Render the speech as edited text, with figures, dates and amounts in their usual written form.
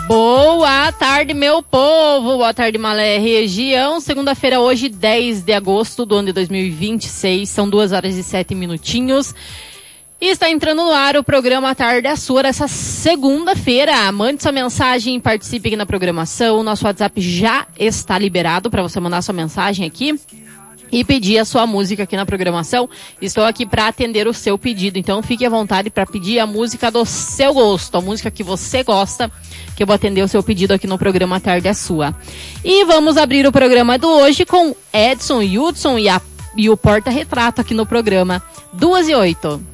Boa tarde, meu povo. Boa tarde, Malé região. Segunda-feira, hoje, 10 de agosto do ano de 2026. São 2h07. E está entrando no ar o programa Tarde é Sua essa segunda-feira. Mande sua mensagem, participe aqui na programação. Nosso WhatsApp já está liberado para você mandar sua mensagem aqui e pedir a sua música aqui na programação. Estou aqui para atender o seu pedido, então fique à vontade para pedir a música do seu gosto, a música que você gosta, que eu vou atender o seu pedido aqui no programa Tarde é Sua. E vamos abrir o programa de hoje com Edson Hudson e o Porta-Retrato aqui no programa 2h08.